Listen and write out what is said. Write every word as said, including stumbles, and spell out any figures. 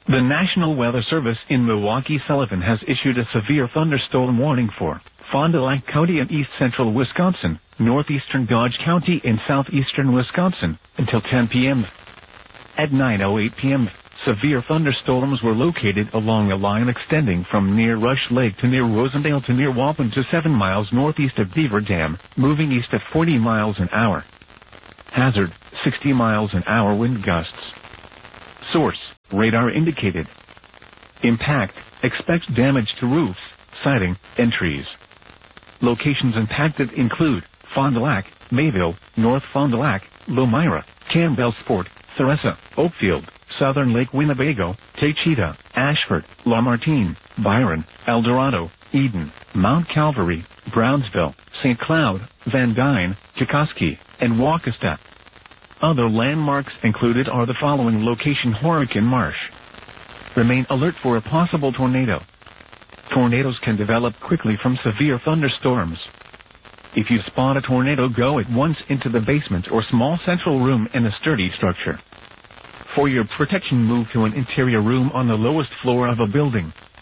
The National Weather Service in Milwaukee-Sullivan has issued a severe thunderstorm warning for Fond du Lac County in east-central Wisconsin, northeastern Dodge County in southeastern Wisconsin, until ten p m At nine oh eight p m, severe thunderstorms were located along a line extending from near Rush Lake to near Rosendale to near Waupun to seven miles northeast of Beaver Dam, moving east at forty miles an hour. Hazard, sixty miles an hour wind gusts. Source, radar indicated. Impact, expect damage to roofs, siding, and trees. Locations impacted include Fond du Lac, Mayville, North Fond du Lac, Lomira, Campbellsport, Theresa, Oakfield, Southern Lake Winnebago, Taycheedah, Ashford, Lamartine, Byron, Eldorado, Eden, Mount Calvary, Brownsville, Saint Cloud, Van Dyne, Chikoski, and Waukesha. Other landmarks included are the following location: Hurricane Marsh. Remain alert for a possible tornado. Tornadoes can develop quickly from severe thunderstorms. If you spot a tornado, go at once into the basement or small central room in a sturdy structure. For your protection, move to an interior room on the lowest floor of a building.